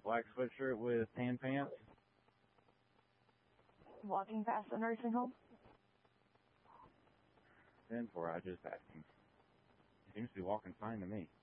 Black sweatshirt with tan pants. Walking past the nursing home? 10-4, I just asked him. He seems to be walking fine to me.